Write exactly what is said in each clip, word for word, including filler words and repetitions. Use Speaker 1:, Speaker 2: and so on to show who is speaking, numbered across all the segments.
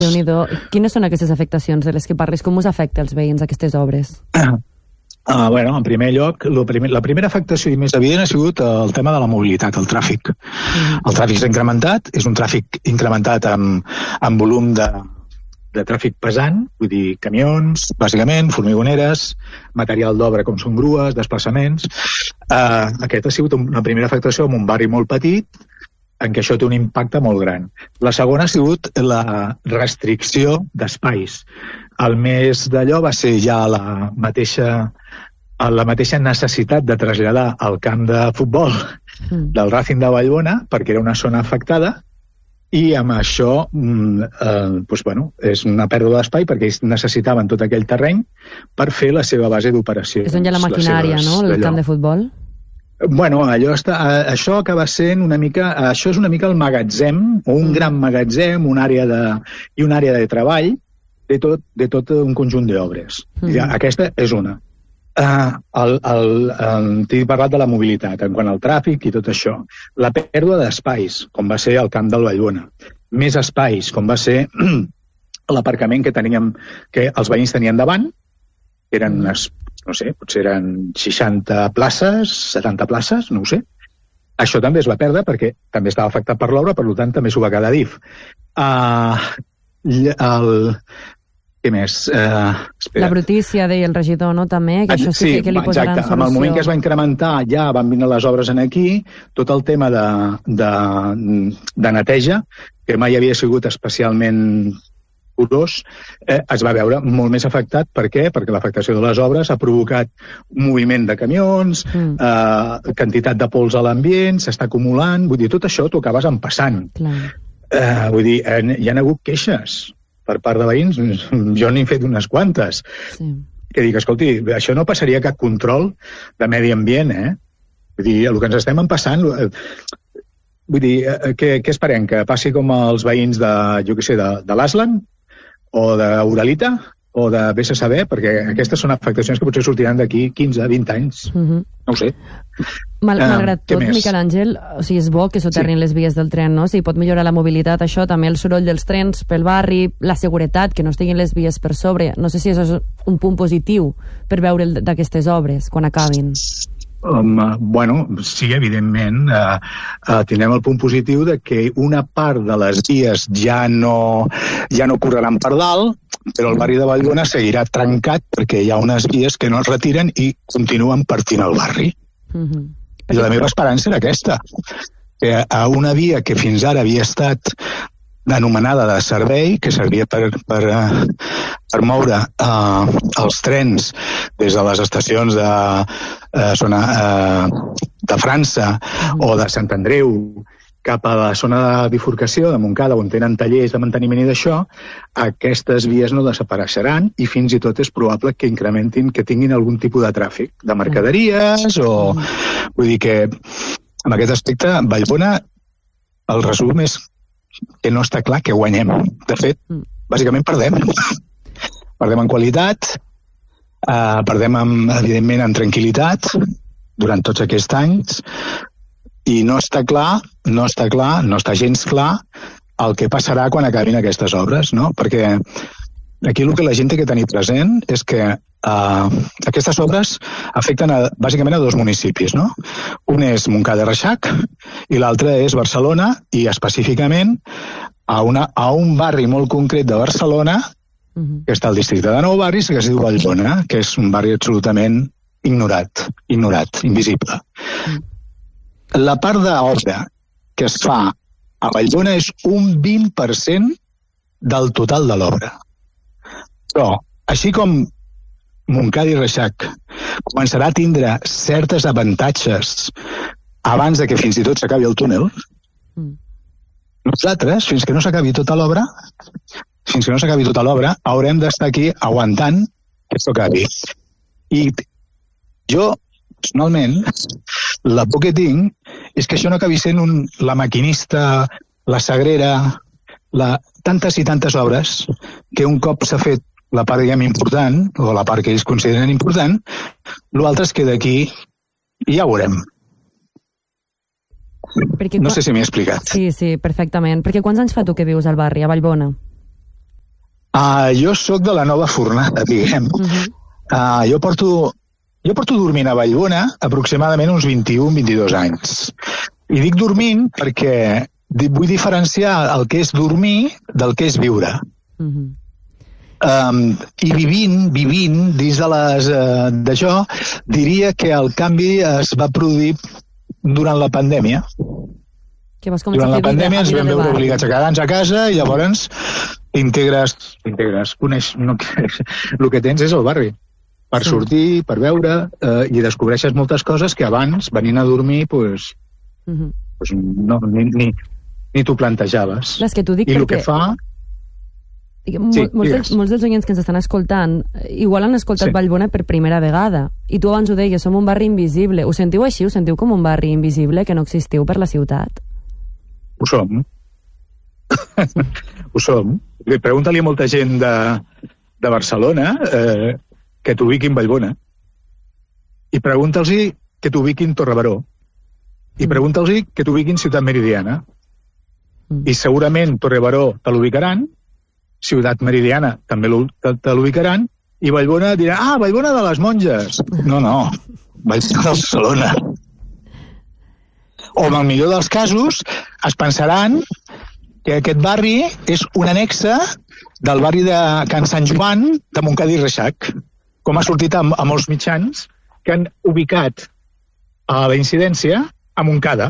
Speaker 1: Déu-n'hi-do. Quines són aquestes afectacions de les que parles? Com us afecta als veïns aquestes obres?
Speaker 2: Uh, bueno, en primer lloc, lo primer, la primera afectació i més evident ha sigut el tema de la mobilitat, el tràfic. Mm. El tràfic s'ha incrementat, és un tràfic incrementat amb, amb volum de, de tràfic pesant, vull dir, camions, bàsicament, formigoneres, material d'obra com són grues, desplaçaments. Uh, aquest ha sigut una primera afectació en un barri molt petit, en què això té un impacte molt gran. La segona ha sigut la restricció d'espais. El més d'allò va ser ja la mateixa, la mateixa necessitat de traslladar el camp de futbol mm. del Racing de Vallbona, perquè era una zona afectada, i amb això eh, doncs, bueno, és una pèrdua d'espai perquè ells necessitaven tot aquell terreny per fer la seva base d'operació.
Speaker 1: És on hi ha la maquinària, seves, no?, el camp de futbol?
Speaker 2: Bueno, allò està, això acaba sent una mica, això és una mica el magatzem, o un mm. gran magatzem, una àrea de, i una àrea de treball de tot, de tot un conjunt d'obres. Mm. Ja, aquesta és una. Uh, el, el, el, T'he parlat de la mobilitat en quant al tràfic i tot això. La pèrdua d'espais, com va ser el camp del Vallbona. Més espais, com va ser l'aparcament que teníem, que els veïns tenien davant, que eren unes, no sé, potser eren seixanta places, setanta places, no ho sé. Això també es va perdre perquè també estava afectat per l'obra, per tant també s'ho va quedar D I F. Uh, el... Què més? Uh,
Speaker 1: la brutícia, deia el regidor, no? També, que això sí, sí que li posaran
Speaker 2: exacte.
Speaker 1: Solució.
Speaker 2: En el moment que es va incrementar, ja van venir les obres en aquí, tot el tema de, de, de neteja, que mai havia sigut especialment curós, eh, es va veure molt més afectat. Per què? Perquè l'afectació de les obres ha provocat un moviment de camions, mm. eh, quantitat de pols a l'ambient, s'està acumulant, vull dir, tot això t'ho acabes empassant. Eh, vull dir, eh, hi ha hagut queixes per part de veïns, jo n'he fet unes quantes. Sí. Que dic, escolti, això no passaria cap control de medi ambient, eh? Vull dir, el que ens estem empassant... Vull dir, què, què esperem? Que passi com els veïns de, jo què sé, de, de l'Aslan o d'Uralita o de vés a saber, perquè aquestes són afectacions que potser sortiran d'aquí quinze, vint anys. Uh-huh. No ho sé.
Speaker 1: Mal, malgrat tot, Miquel Àngel, o sigui, és bo que soterrin sí. les vies del tren, no? O sigui, pot millorar la mobilitat, això, també el soroll dels trens pel barri, la seguretat, que no estiguin les vies per sobre. No sé si això és un punt positiu per veure d'aquestes obres quan acabin.
Speaker 2: Um, bueno, sí, evidentment. Uh, uh, tindrem el punt positiu de que una part de les vies ja no, ja no correran per dalt, però el barri de Vallbona seguirà trencat perquè hi ha unes vies que no es retiren i continuen partint el barri. Uh-huh. I la meva esperança era aquesta, que a una via que fins ara havia estat anomenada de servei, que servia per, per, per moure uh, els trens des de les estacions de, uh, zona, uh, de França uh-huh. o de Sant Andreu cap a la zona de bifurcació de Montcada, on tenen tallers de manteniment i d'això, aquestes vies no desapareixeran i fins i tot és probable que incrementin, que tinguin algun tipus de tràfic, de mercaderies o... Vull dir que, en aquest aspecte, Vallbona, el resum és que no està clar que guanyem. De fet, bàsicament perdem. Perdem en qualitat, eh, perdem, en, evidentment, en tranquil·litat durant tots aquests anys, i no està clar, no està clar, no està gens clar el que passarà quan acabin aquestes obres, no? Perquè aquí el que la gent té que tenir present és que uh, aquestes obres afecten a, bàsicament a dos municipis, no? Un és Montcada i Reixac i l'altre és Barcelona i específicament a, una, a un barri molt concret de Barcelona uh-huh. que està al districte de Nou Barris, que es diu Vallbona, que és un barri absolutament ignorat, ignorat, invisible. Uh-huh. La part d'obra que es fa a Vallbona és un vint per cent del total de l'obra. Però, així com Montcada i Reixac començarà a tindre certes avantatges abans de que fins i tot s'acabi el túnel, mm. nosaltres, fins que no s'acabi tota l'obra, fins que no s'acabi tota l'obra, haurem d'estar aquí aguantant que això acabi. I jo, personalment, la por que tinc és que això no acabi sent un, la maquinista, la sagrera, la, tantes i tantes obres que un cop s'ha fet la part, diguem, important, o la part que ells consideren important, l'altre es queda aquí i ja ho veurem. Perquè no quan... sé si m'he explicat.
Speaker 1: Sí, sí, perfectament. Perquè quants anys fa tu que vius al barri, a Vallbona?
Speaker 2: Uh, jo sóc de la nova fornada, diguem. Uh-huh. Uh, jo porto... Jo porto dormint a Vallbona aproximadament uns vint-i-un vint-i-dos anys. I dic dormint perquè vull diferenciar el que és dormir del que és viure. Uh-huh. Um, I vivint, vivint dins de les uh, d'això, diria que el canvi es va produir durant la pandèmia.
Speaker 1: Que vas
Speaker 2: durant la pandèmia ens vam veure obligats a quedar-nos a casa i llavors integres, integres, coneix, no, el que tens és el barri. Per sí. sortir, per veure, eh, i descobreixes moltes coses que abans, venint a dormir, pues, uh-huh. pues no, ni, ni, ni t'ho plantejaves.
Speaker 1: És que t'ho dic
Speaker 2: I
Speaker 1: perquè...
Speaker 2: el que fa...
Speaker 1: Mol, sí, molts, dels, molts dels oients que ens estan escoltant igual han escoltat sí. Vallbona per primera vegada, i tu abans ho deies, som un barri invisible. Ho sentiu així? Ho sentiu com un barri invisible, que no existiu per la ciutat?
Speaker 2: Ho som. Ho som. Pregunta-li a molta gent de, de Barcelona... Eh, que t'ubiquin Vallbona, i pregunta'ls que t'ubiquin Torrebaró, i pregunta'ls que t'ubiquin Ciutat Meridiana, mm. i segurament Torrebaró te l'ubicaran, Ciutat Meridiana també te l'ubicaran, i Vallbona dirà, ah, Vallbona de les Monges. No, no, Vallbona de Barcelona. O en el millor dels casos es pensaran que aquest barri és un annexe del barri de Can Sant Joan de Montcada i Reixac, com ha sortit a, a molts mitjans que han ubicat a la incidència a Montcada.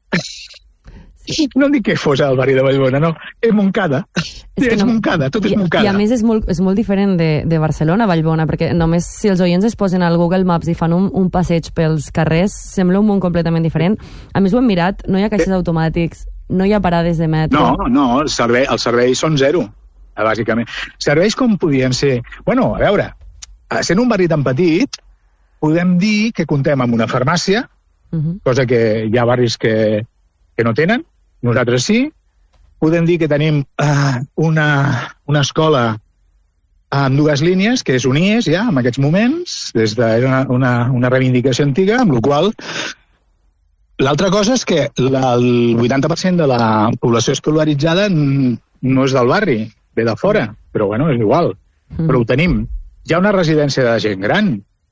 Speaker 2: Sí. No dic que fos el barri de Vallbona, no, és Montcada. És, és no, Montcada, tot és Montcada.
Speaker 1: I a més és molt, és molt diferent de, de Barcelona a Vallbona, perquè només si els oients es posen al Google Maps i fan un, un passeig pels carrers, sembla un món completament diferent. A més ho hem mirat, no hi ha caixes automàtics, no hi ha parades de metro.
Speaker 2: No, no, els serveis, els serveis són zero, bàsicament. Serveis com podien ser... Bueno, a veure, sent un barri tan petit, podem dir que comptem amb una farmàcia, uh-huh. cosa que hi ha barris que, que no tenen, nosaltres sí. Podem dir que tenim uh, una, una escola amb dues línies, que és U N I E S ja, en aquests moments, des de una, una, una reivindicació antiga, amb la qual l'altra cosa és que la, el vuitanta per cent de la població escolaritzada no és del barri, ve de fora, però bueno, és igual, uh-huh. però ho tenim. Hi ha una residència de gent gran.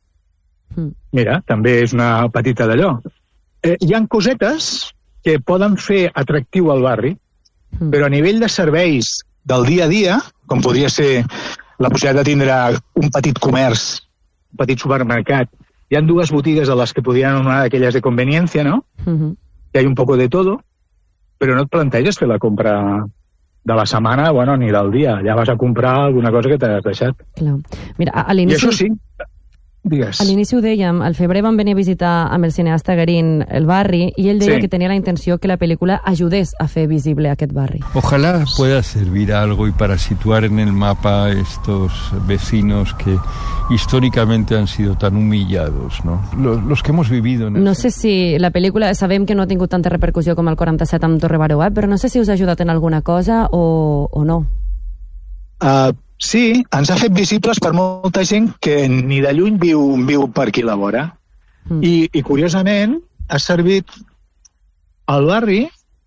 Speaker 2: Mira, també és una petita d'allò. Eh, hi ha cosetes que poden fer atractiu al barri, però a nivell de serveis del dia a dia, com podria ser la possibilitat de tindre un petit comerç, un petit supermercat, hi ha dues botigues a les que podrien anomenar aquelles de conveniència, no? Uh-huh. Hi ha un poco de todo, però no et planteges fer la compra de la setmana, bueno, ni del dia. Ja vas a comprar alguna cosa que t'has deixat.
Speaker 1: Clar. Mira, a, a l'inici...
Speaker 2: I això sí, digues.
Speaker 1: A l'inici ho dèiem, al febrer vam venir a visitar amb el cineasta Garín el barri i ell deia sí. que tenia la intenció que la pel·lícula ajudés a fer visible aquest barri.
Speaker 3: Ojalá pueda servir algo y para situar en el mapa estos vecinos que históricamente han sido tan humillados, ¿no? Los, los que hemos vivido en el...
Speaker 1: No sé si la pel·lícula, sabem que no ha tingut tanta repercussió com el quaranta-set amb Torrebaró, eh? Però no sé si us ha ajudat en alguna cosa o, o no.
Speaker 2: Uh, sí, ens ha fet visibles per molta gent que ni de lluny viu, viu per aquí a la vora. Mm. I, I, curiosament, ha servit al barri.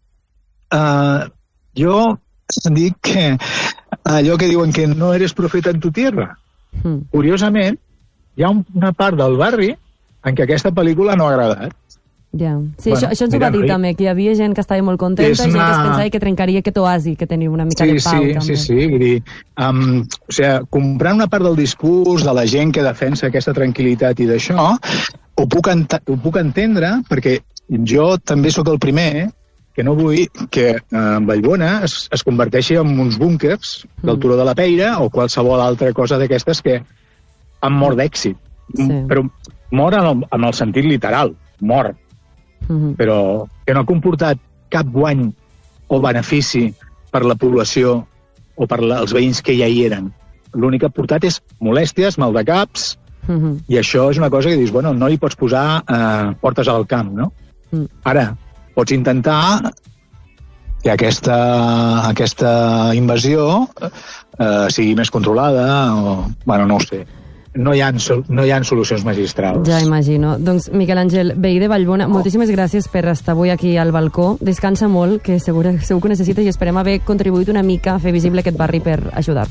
Speaker 2: Uh, jo dic que allò que diuen que no eres profeta en tu tierra. Mm. Curiosament, hi ha una part del barri en què aquesta pel·lícula no ha agradat.
Speaker 1: Ja. Sí, bueno, això, això ens mira, ho va dir també, que hi havia gent que estava molt contenta i gent una... que es pensava que trencaria aquest oasi, que tenia una mica
Speaker 2: sí,
Speaker 1: de pau.
Speaker 2: Sí,
Speaker 1: també.
Speaker 2: sí, sí. Vull dir, um, o sigui, comprant una part del discurs de la gent que defensa aquesta tranquil·litat i d'això, ho puc, ent ho puc entendre, perquè jo també sóc el primer que no vull que uh, Vallbona es, es converteixi en uns búnkers mm. del Turó de la Peira o qualsevol altra cosa d'aquestes que han mort d'èxit. Sí. Però mort en el, en el sentit literal, mort. Mm-hmm. Però que no ha comportat cap guany o benefici per la població o per la, els veïns que ja hi eren. L'únic que ha portat és molèsties, maldecaps, mm-hmm. i això és una cosa que dius, bueno, no li pots posar eh, portes al camp, no? Mm. Ara, pots intentar que aquesta, aquesta invasió eh, sigui més controlada o, bueno, no ho sé. No hi ha, no hi ha solucions magistrals.
Speaker 1: Ja imagino. Doncs, Miquel Àngel, veí de Vallbona, oh. moltíssimes gràcies per estar avui aquí al balcó. Descansa molt, que segur, segur que ho necessites, i esperem haver contribuït una mica a fer visible aquest barri per ajudar-vos.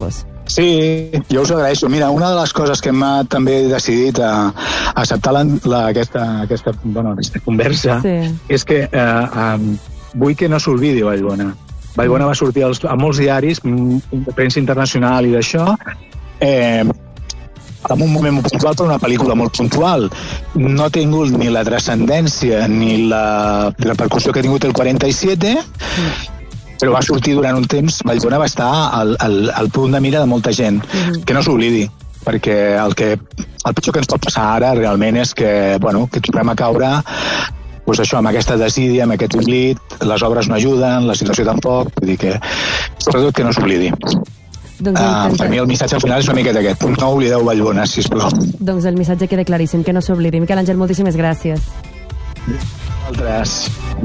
Speaker 2: Sí, jo us agraeixo. Mira, una de les coses que m'ha també decidit a, a acceptar la, la, aquesta, aquesta, bueno, aquesta conversa sí. és que eh, eh, vull que no s'olvidi Vallbona. Vallbona va sortir als, a molts diaris, de premsa internacional i d'això, eh, en un moment molt puntual per una pel·lícula molt puntual. No ha tingut ni la transcendència ni la repercussió que ha tingut el quaranta-set, però va sortir durant un temps, Vallbona va estar al, al, al punt de mira de molta gent. Mm-hmm. Que no s'oblidi, perquè el, que, el pitjor que ens pot passar ara realment és que, bueno, que tornem a caure pues això, amb aquesta desídia, amb aquest oblit, les obres no ajuden, la situació tampoc, vull dir que, sobretot que no s'oblidi. Doncs uh, per mi el missatge al final és una miqueta aquest. No oblideu Vallbona, sisplau.
Speaker 1: Doncs el missatge queda claríssim, que no s'oblidi. Miquel Àngel, moltíssimes gràcies.
Speaker 2: Altres.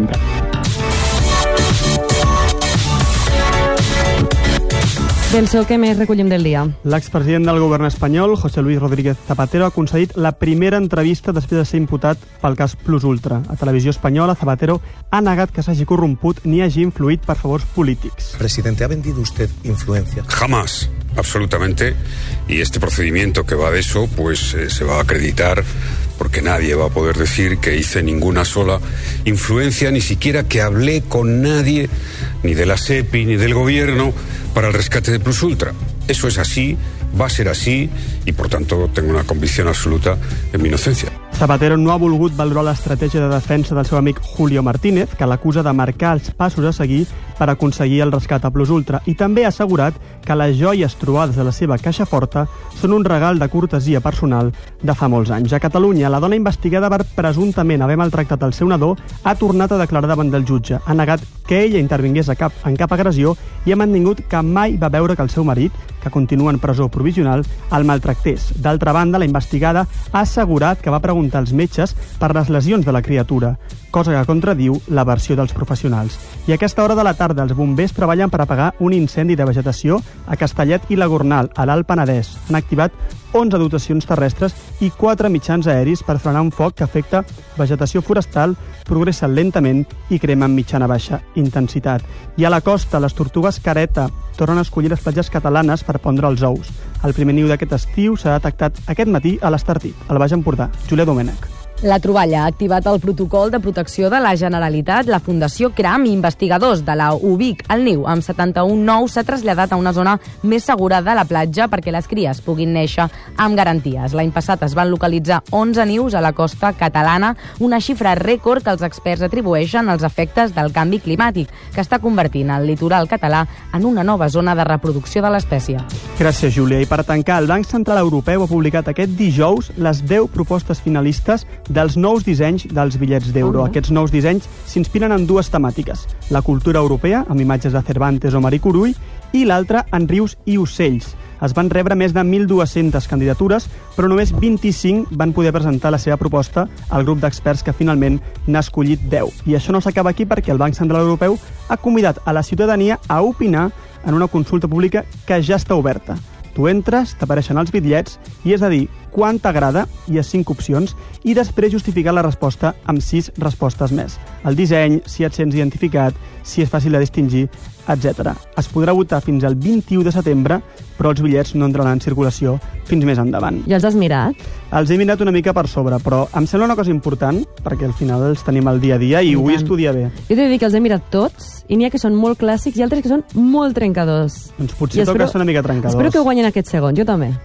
Speaker 1: Penso, què més recollim del dia?
Speaker 4: L'expresident del govern espanyol, José Luis Rodríguez Zapatero, ha concedit la primera entrevista després de ser imputat pel cas Plus Ultra. A Televisió Espanyola, Zapatero ha negat que s'hagi corromput ni hagi influït per favors polítics.
Speaker 5: Presidente, ¿ha vendido usted influencia?
Speaker 6: Jamás, absolutamente. Y este procedimiento que va de eso, pues eh, se va a acreditar porque nadie va a poder decir que hice ninguna sola influencia, ni siquiera que hablé con nadie, ni de la SEPI, ni del gobierno, para el rescate de Plus Ultra. Eso es así, va a ser así, y por tanto tengo una convicción absoluta en mi inocencia.
Speaker 4: Zapatero no ha volgut valorar l'estratègia de defensa del seu amic Julio Martínez, que l'acusa de marcar els passos a seguir per aconseguir el rescat a Plus Ultra, i també ha assegurat que les joies trobades a la seva caixa forta són un regal de cortesia personal de fa molts anys. A Catalunya, la dona investigada per presumptament haver maltractat el seu nadó ha tornat a declarar davant del jutge. Ha negat que ella intervingués a cap, en cap agressió i ha mantingut que mai va veure que el seu marit, que continua en presó provisional, el maltractés. D'altra banda, la investigada ha assegurat que va preguntar als metges per les lesions de la criatura, cosa que contradiu la versió dels professionals. I a aquesta hora de la tarda els bombers treballen per apagar un incendi de vegetació a Castellet i la Gornal, a l'Alt Penedès. Han activat onze dotacions terrestres i quatre mitjans aeris per frenar un foc que afecta vegetació forestal, progressa lentament i crema amb mitjana-baixa intensitat. I a la costa, les tortugues careta tornen a escollir les platges catalanes per pondre els ous. El primer niu d'aquest estiu s'ha detectat aquest matí a l'Estartit, al Baix Empordà. Julià Domènech.
Speaker 7: La troballa ha activat el protocol de protecció de la Generalitat. La Fundació Cram i investigadors de la U B I C, el niu amb setanta-un nous, s'ha traslladat a una zona més segura de la platja perquè les cries puguin néixer amb garanties. L'any passat es van localitzar onze nius a la costa catalana, una xifra rècord que els experts atribueixen als efectes del canvi climàtic, que està convertint el litoral català en una nova zona de reproducció de l'espècie.
Speaker 4: Gràcies, Júlia. I per tancar, el Banc Central Europeu ha publicat aquest dijous les deu propostes finalistes dels nous dissenys dels bitllets d'euro. Uh-huh. Aquests nous dissenys s'inspiren en dues temàtiques. La cultura europea, amb imatges de Cervantes o Marie Curie, i l'altra en rius i ocells. Es van rebre més de mil dues-centes candidatures, però només vint-i-cinc van poder presentar la seva proposta al grup d'experts que finalment n'ha escollit deu. I això no s'acaba aquí perquè el Banc Central Europeu ha convidat a la ciutadania a opinar en una consulta pública que ja està oberta. Tu entres, t'apareixen els bitllets i és a dir, quan t'agrada, hi ha cinc opcions, i després justificar la resposta amb sis respostes més. El disseny, si et sents identificat, si és fàcil de distingir, etcètera. Es podrà votar fins al vint-i-u de setembre, però els bitllets no entraran en circulació fins més endavant.
Speaker 1: I els has mirat?
Speaker 4: Els he mirat una mica per sobre, però em sembla una cosa important, perquè al final els tenim al dia a dia i, I ho vull estudiar bé.
Speaker 1: Jo t'he de dir que els he mirat tots, i n'hi ha que són molt clàssics i altres que són molt trencadors.
Speaker 4: Doncs potser toca ser una mica trencadors.
Speaker 1: Espero que guanyin aquests segons, jo també.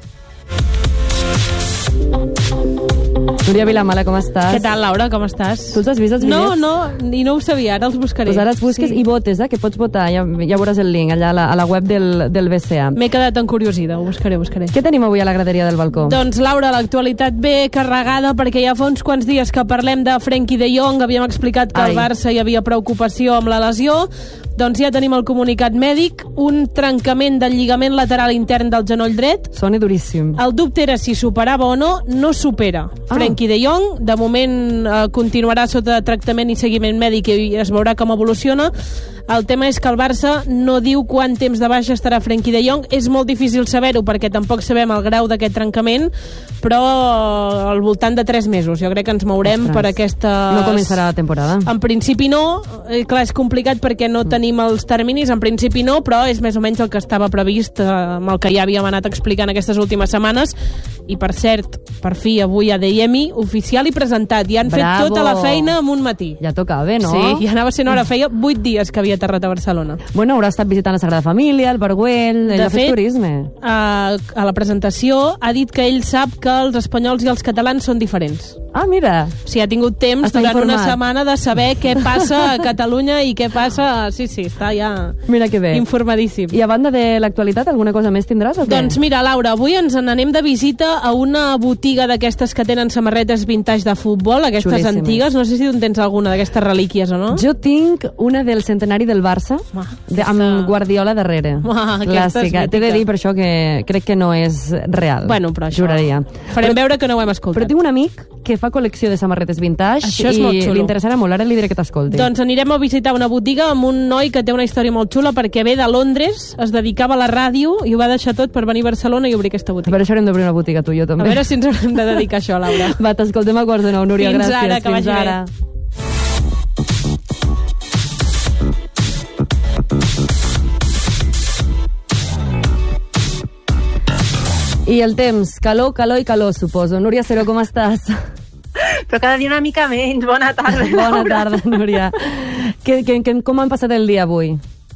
Speaker 1: Núria Vilamala, com estàs?
Speaker 8: Què tal, Laura, com estàs?
Speaker 1: Tu els has vist, els bitllets?
Speaker 8: No, no, i no ho sabia, ara els buscaré.
Speaker 1: Pues ara els busques sí. I votes, eh, que pots votar, ja, ja veuràs el link allà a la, a la web del, del B C A.
Speaker 8: M'he quedat encuriosida, ho buscaré, ho buscaré.
Speaker 1: Què tenim avui a la graderia del balcó?
Speaker 8: Doncs, Laura, l'actualitat ve carregada perquè ja fa uns quants dies que parlem de Frenkie de Jong, havíem explicat que Ai. al Barça hi havia preocupació amb la lesió, doncs ja tenim el comunicat mèdic, un trencament del lligament lateral intern del genoll dret.
Speaker 1: Sona duríssim.
Speaker 8: El dubte era si superava o no, no supera. Ah. Frenkie Frenkie de Jong. De moment eh, continuarà sota tractament i seguiment mèdic i es veurà com evoluciona. El tema és que el Barça no diu quant temps de baixa estarà Frenkie de Jong. És molt difícil saber-ho perquè tampoc sabem el grau d'aquest trencament, però al voltant de tres mesos. Jo crec que ens mourem Ostres. per aquesta...
Speaker 1: No començarà la temporada.
Speaker 8: En principi no. Eh, clar, és complicat perquè no mm. tenim els terminis. En principi no, però és més o menys el que estava previst, eh, amb el que ja havíem anat explicant aquestes últimes setmanes. I per cert, per fi, avui a Adeyemi, oficial i presentat. Ja han
Speaker 1: Bravo.
Speaker 8: fet tota la feina en un matí.
Speaker 1: Ja tocava, no?
Speaker 8: Sí, ja anava sent hora. Feia vuit dies que havia aterrat a Barcelona.
Speaker 1: Bueno, haurà estat visitant la Sagrada Família, el Barguel, ell ha fet turisme.
Speaker 8: A, a la presentació ha dit que ell sap que els espanyols i els catalans són diferents.
Speaker 1: Ah, mira.
Speaker 8: O sigui, ha tingut temps està durant informat. una setmana de saber què passa a Catalunya i què passa... Sí, sí, està ja
Speaker 1: mira que bé.
Speaker 8: informadíssim.
Speaker 1: I a banda de l'actualitat, alguna cosa més tindràs o què?
Speaker 8: Doncs mira, Laura, avui ens n'anem de visita a una botiga d'aquestes que tenen samarretes vintage de futbol, aquestes Xulíssimes. antigues. No sé si tu en tens alguna d'aquestes relíquies o no.
Speaker 1: Jo tinc una del centenari del Barça, ah, de, amb Guardiola darrere.
Speaker 8: Ah,
Speaker 1: clàssica. T'he de dir per això que crec que no és real.
Speaker 8: Bueno, però això...
Speaker 1: Juraria.
Speaker 8: Farem
Speaker 1: però,
Speaker 8: veure que no ho hem escoltat.
Speaker 1: Però tinc un amic que fa col·lecció de samarretes vintage
Speaker 8: això és
Speaker 1: i
Speaker 8: molt xulo.
Speaker 1: li interessarà molt, ara li diré que t'escolti.
Speaker 8: Doncs anirem a visitar una botiga amb un noi que té una història molt xula perquè ve de Londres, es dedicava a la ràdio i ho va deixar tot per venir a Barcelona i obrir aquesta botiga.
Speaker 1: A veure si haurem d'obrir una botiga tu i jo també.
Speaker 8: A veure si ens haurem de dedicar a això, Laura.
Speaker 1: Va, t'escoltem a quarts de nou, Núria,
Speaker 8: Fins
Speaker 1: gràcies.
Speaker 8: Ara, que
Speaker 1: Fins
Speaker 8: vagi
Speaker 1: ara.
Speaker 8: Bé.
Speaker 1: I el temps, calor, calor i calor, suposo. Núria Seró, com estàs?
Speaker 9: Però cada dia una mica menys. Bona tarda,
Speaker 1: Bona
Speaker 9: Laura.
Speaker 1: tarda, Núria. Que, que, que, com han passat el dia avui?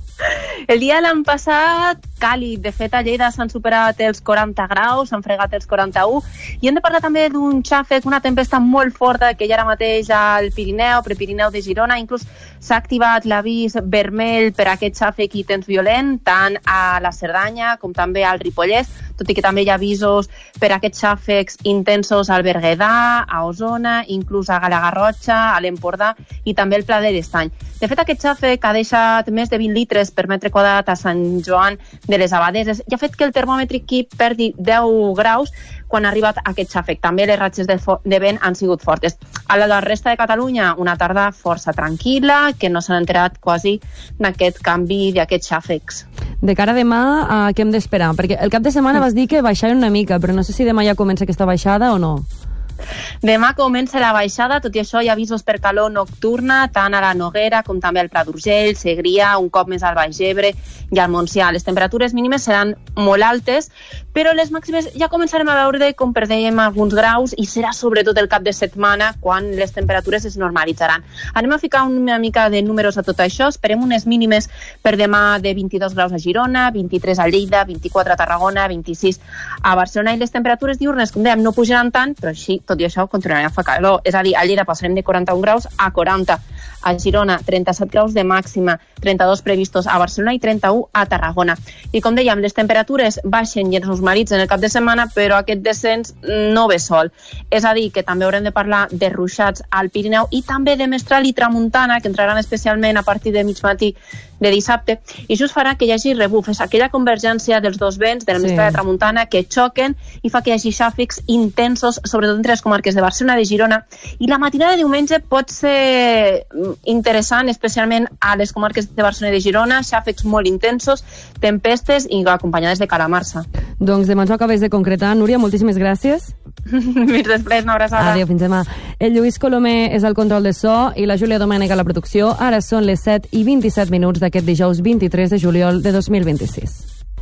Speaker 9: El dia l'han passat càlid. De fet, a Lleida s'han superat els quaranta graus, s'han fregat els quaranta-u. I hem de parlar també d'un xàfec, una tempesta molt forta que hi ha ara mateix al Pirineu, Prepirineu de Girona. Inclús s'ha activat l'avís vermell per aquest xàfec i temps violent, tant a la Cerdanya com també al Ripollès, tot i que també hi ha avisos per aquests xàfecs intensos al Berguedà, a Osona, inclús a Galagarrotxa, a l'Empordà i també al Pla de l'Estany. De fet, aquest xàfec ha deixat més de vint litres per metre quadrat a Sant Joan de les Abadeses i ha fet que el termòmetre aquí perdi deu graus quan ha arribat aquest xàfec. També les ratxes de, de vent han sigut fortes. A la resta de Catalunya, una tarda força tranquil·la, que no s'han enterat quasi d'aquest canvi d'aquests xàfecs.
Speaker 1: De cara a demà, uh, què hem d'esperar? Perquè el cap de setmana vas dir que baixaven una mica, però no sé si demà ja comença aquesta baixada o no.
Speaker 9: Demà comença la baixada, tot i això hi ha avisos per calor nocturna, tant a la Noguera com també al Pla d'Urgell, Segrià, un cop més al Baix Ebre i al Montsià. Les temperatures mínimes seran molt altes, però les màximes ja començarem a veure, com per dèiem, alguns graus, i serà sobretot el cap de setmana quan les temperatures es normalitzaran. Anem a ficar una mica de números a tot això. Esperem unes mínimes per demà de vint-i-dos graus a Girona, vint-i-tres a Lleida, vint-i-quatre a Tarragona, vint-i-sis a Barcelona, i les temperatures diurnes, com dèiem, no pujaran tant, però així, tot i això, continuarem a fer calor. És a dir, a Lleida passarem de quaranta-un graus a quaranta. A Girona, trenta-set graus de màxima, trenta-dos previstos a Barcelona i trenta-u a Tarragona. I com dèiem, les temperatures baixen i ens normalitzen el cap de setmana, però aquest descens no ve sol. És a dir, que també haurem de parlar de ruixats al Pirineu i també de mestral i tramuntana, que entraran especialment a partir de mig matí de dissabte, i això farà que hi hagi rebuf. És aquella convergència dels dos vents, de la mestral i tramuntana, que xoquen i fa que hi hagi xàfecs intensos, sobretot entre les comarques de Barcelona i de Girona. I la matinada de diumenge pot ser interessant, especialment a les comarques de Barcelona i de Girona, xàfecs molt intensos, tempestes i acompanyades de calamarsa.
Speaker 1: Doncs demà ens ho acabes de concretar. Núria, moltíssimes gràcies.
Speaker 9: Fins després, una abraçada.
Speaker 1: Adéu, fins demà. El Lluís Colomer és al control de so i la Júlia Domènech a la producció. Ara són les set i vint-i-set minuts d'aquest dijous vint-i-tres de juliol de dos mil vint-i-sis.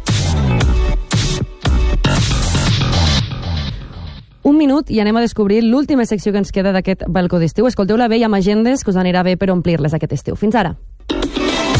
Speaker 1: Un minut i anem a descobrir l'última secció que ens queda d'aquest balcó d'estiu. Escolteu-la bé i amb agendes que us anirà bé per omplir-les aquest estiu. Fins ara.